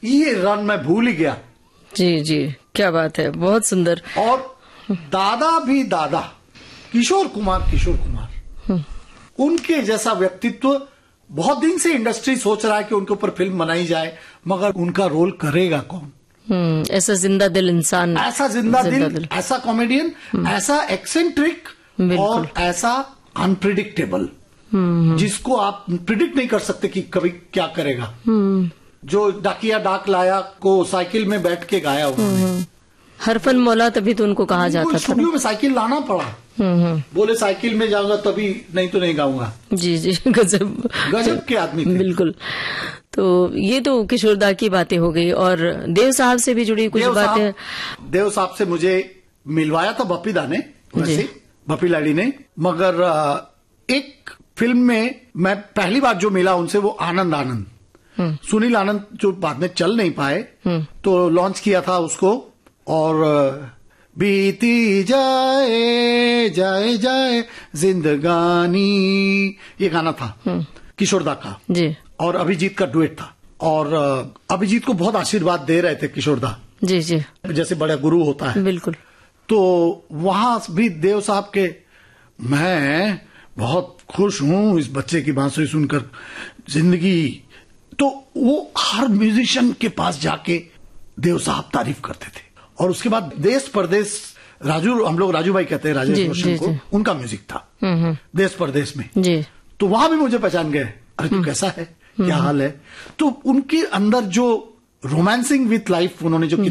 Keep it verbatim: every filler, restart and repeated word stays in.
ये रन मैं भूल ही गया। जी जी, क्या बात है, बहुत सुंदर। और दादा भी दादा किशोर कुमार किशोर कुमार उनके जैसा व्यक्तित्व बहुत दिन से इंडस्ट्री सोच रहा है कि उनके ऊपर फिल्म बनाई जाए, मगर उनका रोल करेगा कौन? हम्म, ऐसा जिंदा दिल इंसान, ऐसा जिंदा, जिंदा दिल, दिल, ऐसा कॉमेडियन, ऐसा एक्सेंट्रिक और ऐसा अनप्रिडिक्टेबल, जिसको आप प्रिडिक्ट नहीं कर सकते कि कभी क्या करेगा। जो डाकिया डाक लाया को साइकिल में बैठ के गाया हुआ, हरफन मौला, तभी तो उनको कहा जाता था। स्टूडियो में साइकिल लाना पड़ा, बोले साइकिल में जाऊंगा तभी, नहीं तो नहीं गाऊंगा। जी जी, गजब गजब के आदमी थे। बिल्कुल। तो ये तो किशोरदा की बातें हो गई, और देव साहब से भी जुड़ी कुछ बातें। देव साहब से मुझे मिलवाया था बप्पी दा ने, वैसे बप्पी लाड़ी ने, मगर एक फिल्म में मैं पहली बार जो मिला उनसे वो आनंद आनंद, सुनील आनंद जो बाद में चल नहीं पाए, तो लॉन्च किया था उसको, और बीती जाए जाए जाए जिंदगानी, ये गाना था किशोरदा का जी, और अभिजीत का डुएट था। और अभिजीत को बहुत आशीर्वाद दे रहे थे किशोरदा, जी जी, जैसे बड़ा गुरु होता है। बिल्कुल। तो वहां भी देव साहब के, मैं बहुत खुश हूं इस बच्चे की बांसुरी सुनकर जिंदगी, तो वो हर म्यूजिशियन के पास जाके देव साहब तारीफ करते थे। और उसके बाद देश परदेश, राजू, हम लोग राजू भाई कहते हैं राजेश रोशन को, उनका म्यूजिक था देश परदेश में जी। तो वहां भी मुझे पहचान गए, अरे तू कैसा है, क्या हाल है। तो उनके अंदर जो रोमांसिंग विथ लाइफ उन्होंने जो